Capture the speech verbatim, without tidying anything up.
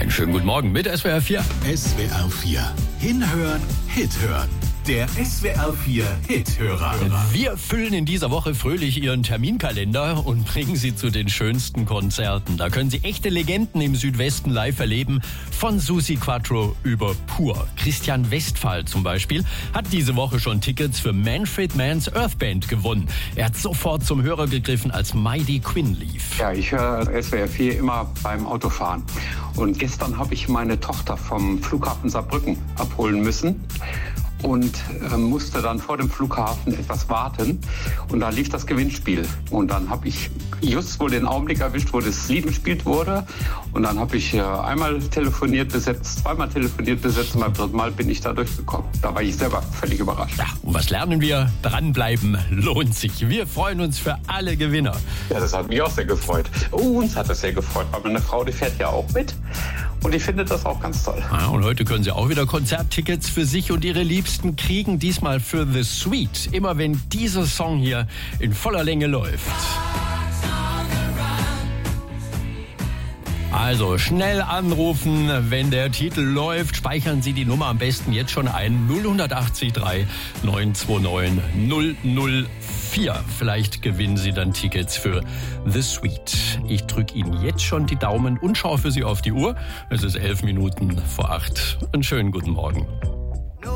Einen schönen guten Morgen mit S W R vier. S W R vier. Hinhören, Hit hören. Der S W R vier Hithörer. Wir füllen in dieser Woche fröhlich Ihren Terminkalender und bringen Sie zu den schönsten Konzerten. Da können Sie echte Legenden im Südwesten live erleben. Von Susi Quattro über Pur. Christian Westphal zum Beispiel hat diese Woche schon Tickets für Manfred Mann's Earth Band gewonnen. Er hat sofort zum Hörer gegriffen, als Mighty Quinn lief. Ja, ich höre S W R vier immer beim Autofahren. Und gestern habe ich meine Tochter vom Flughafen Saarbrücken abholen müssen. Und äh, musste dann vor dem Flughafen etwas warten. Und da lief das Gewinnspiel. Und dann habe ich just wohl den Augenblick erwischt, wo das Lied gespielt wurde. Und dann habe ich äh, einmal telefoniert besetzt, zweimal telefoniert besetzt und beim dritten Mal bin ich da durchgekommen. Da war ich selber völlig überrascht. Ja, und was lernen wir? Dranbleiben lohnt sich. Wir freuen uns für alle Gewinner. Ja, das hat mich auch sehr gefreut. Oh, uns hat das sehr gefreut, weil meine Frau, die fährt ja auch mit. Und ich finde das auch ganz toll. Ja, und heute können Sie auch wieder Konzerttickets für sich und Ihre Liebsten kriegen. Diesmal für The Sweet. Immer wenn dieser Song hier in voller Länge läuft. Also schnell anrufen, wenn der Titel läuft. Speichern Sie die Nummer am besten jetzt schon ein. null acht drei neun zwei neun null null vier. Vielleicht gewinnen Sie dann Tickets für The Sweet. Ich drücke Ihnen jetzt schon die Daumen und schaue für Sie auf die Uhr. Es ist elf Minuten vor acht. Einen schönen guten Morgen.